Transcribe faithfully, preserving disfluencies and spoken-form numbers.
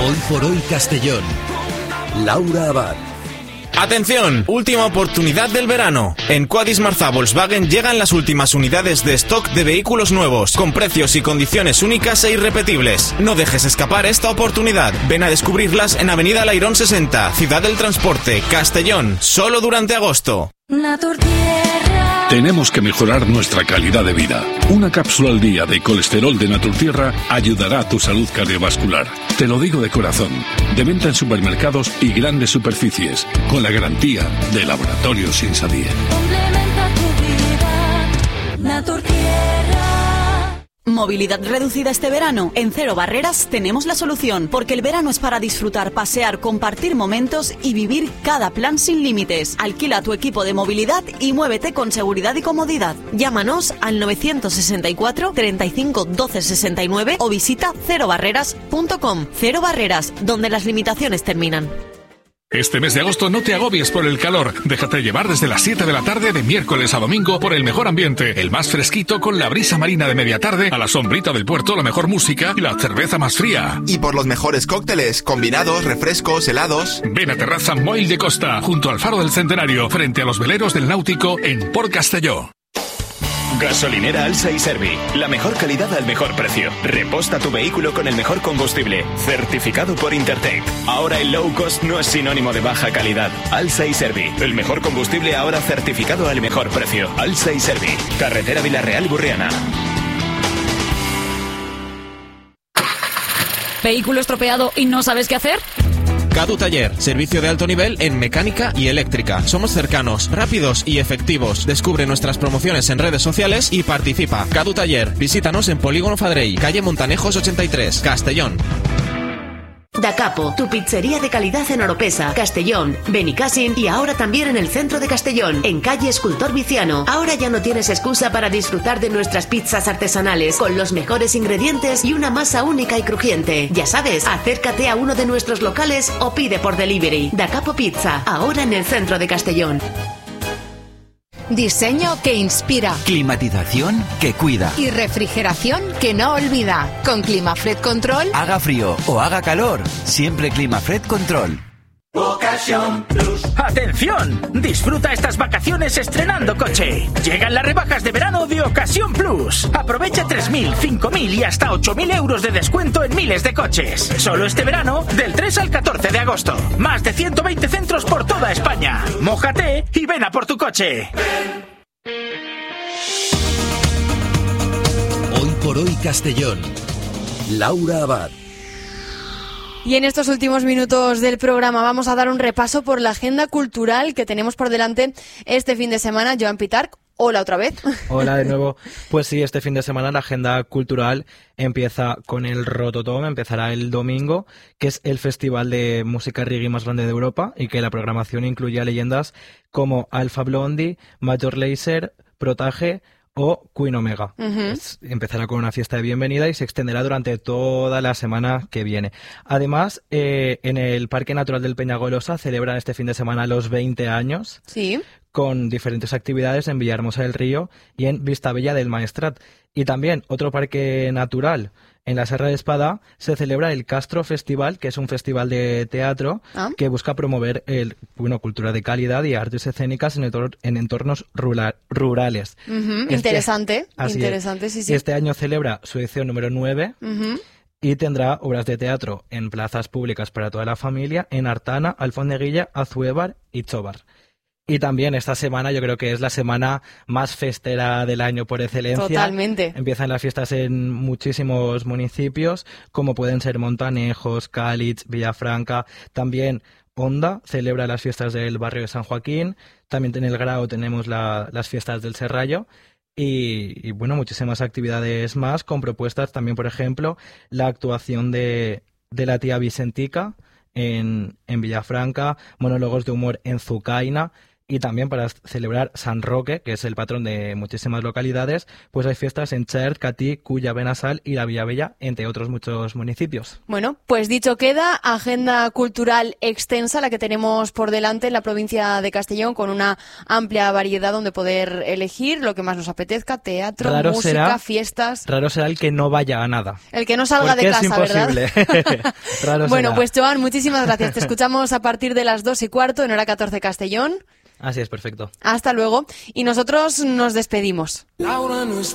Hoy por hoy Castellón. Laura Abad. Atención, última oportunidad del verano. En Quadis Marza Volkswagen llegan las últimas unidades de stock de vehículos nuevos, con precios y condiciones únicas e irrepetibles. No dejes escapar esta oportunidad. Ven a descubrirlas en Avenida Lairón sesenta, Ciudad del Transporte, Castellón, solo durante agosto. Tenemos que mejorar nuestra calidad de vida. Una cápsula al día de colesterol de Naturtierra ayudará a tu salud cardiovascular. Te lo digo de corazón. De venta en supermercados y grandes superficies, con la garantía de Laboratorios Insadie. Complementa tu vida, Naturtierra. Movilidad reducida este verano. En Cero Barreras tenemos la solución, porque el verano es para disfrutar, pasear, compartir momentos y vivir cada plan sin límites. Alquila tu equipo de movilidad y muévete con seguridad y comodidad. Llámanos al novecientos sesenta y cuatro, treinta y cinco, doce sesenta y nueve o visita cero barreras punto com. Cero Barreras, donde las limitaciones terminan. Este mes de agosto no te agobies por el calor. Déjate llevar desde las siete de la tarde de miércoles a domingo por el mejor ambiente, el más fresquito con la brisa marina de media tarde, a la sombrita del puerto, la mejor música y la cerveza más fría. Y por los mejores cócteles, combinados, refrescos, helados. Ven a Terraza Moil de Costa, junto al Faro del Centenario, frente a los veleros del Náutico en Port Castelló. Gasolinera Alsa y Servi. La mejor calidad al mejor precio. Reposta tu vehículo con el mejor combustible. Certificado por Intertech. Ahora el low cost no es sinónimo de baja calidad. Alsa y Servi. El mejor combustible ahora certificado al mejor precio. Alsa y Servi. Carretera Villarreal-Burriana. ¿Vehículo estropeado y no sabes qué hacer? Cadu Taller, servicio de alto nivel en mecánica y eléctrica. Somos cercanos, rápidos y efectivos. Descubre nuestras promociones en redes sociales y participa. Cadu Taller, visítanos en Polígono Fadrey, calle Montanejos ochenta y tres, Castellón. Da Capo, tu pizzería de calidad en Oropesa, Castellón, Benicàssim y ahora también en el centro de Castellón, en calle Escultor Viciano. Ahora ya no tienes excusa para disfrutar de nuestras pizzas artesanales, con los mejores ingredientes y una masa única y crujiente. Ya sabes, acércate a uno de nuestros locales o pide por delivery. Da Capo Pizza, ahora en el centro de Castellón. Diseño que inspira. Climatización que cuida. Y refrigeración que no olvida. Con Climafred Control. Haga frío o haga calor, siempre Climafred Control. Ocasión Plus. ¡Atención! Disfruta estas vacaciones estrenando coche. Llegan las rebajas de verano de Ocasión Plus. Aprovecha tres mil, cinco mil y hasta ocho mil euros de descuento en miles de coches. Solo este verano, del tres al catorce de agosto. Más de ciento veinte centros por toda España. Mójate y ven a por tu coche. Hoy por hoy Castellón. Laura Abad. Y en estos últimos minutos del programa vamos a dar un repaso por la agenda cultural que tenemos por delante este fin de semana. Joan Pitarch, hola otra vez. Hola de nuevo. Pues sí, este fin de semana la agenda cultural empieza con el Rototom, empezará el domingo, que es el festival de música reggae más grande de Europa y que la programación incluye a leyendas como Alpha Blondy, Major Lazer, Protage o Queen Omega. Uh-huh. Es, empezará con una fiesta de bienvenida y se extenderá durante toda la semana que viene. Además, eh, en el Parque Natural del Peñagolosa celebran este fin de semana los veinte años. Sí. Con diferentes actividades en Villahermosa del Río y en Vistabella del Maestrat. Y también otro parque natural. En la Serra de Espada se celebra el Castro Festival, que es un festival de teatro ¿Ah? que busca promover el, bueno, cultura de calidad y artes escénicas en, entor- en entornos rural- rurales. Uh-huh. Este, interesante, interesante, sí, sí. Este año celebra su edición número nueve uh-huh. y tendrá obras de teatro en plazas públicas para toda la familia en Artana, Alfondeguilla, Azuévar y Chobar. Y también esta semana yo creo que es la semana más festera del año por excelencia. Totalmente. Empiezan las fiestas en muchísimos municipios, como pueden ser Montanejos, Cáliz, Villafranca. También Onda celebra las fiestas del barrio de San Joaquín. También en el Grao tenemos la, las fiestas del Serrallo. Y, y bueno, muchísimas actividades más con propuestas también, por ejemplo, la actuación de, de la tía Vicentica en, en Villafranca, monólogos de humor en Zucaina. Y también para celebrar San Roque, que es el patrón de muchísimas localidades, pues hay fiestas en Xert, Catí, Culla, Benassal y la Villavella, entre otros muchos municipios. Bueno, pues dicho queda, agenda cultural extensa la que tenemos por delante en la provincia de Castellón, con una amplia variedad donde poder elegir lo que más nos apetezca: teatro, raro música, será, fiestas. Raro será el que no vaya a nada. El que no salga de casa, ¿verdad? Raro bueno, será. pues Joan, muchísimas gracias. Te escuchamos a partir de las dos y cuarto en hora catorce Castellón. Así es, perfecto. Hasta luego. Y nosotros nos despedimos. Laura no está